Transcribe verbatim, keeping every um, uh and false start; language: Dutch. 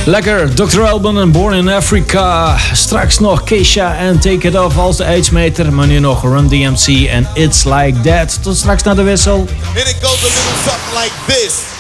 Lekker, dokter Alban en Born in Africa. Straks nog Kesha en Take It Off als de aidsmeter. Maar nu nog Run D M C en It's Like That. Tot straks naar de wissel. And it goes a little something like this.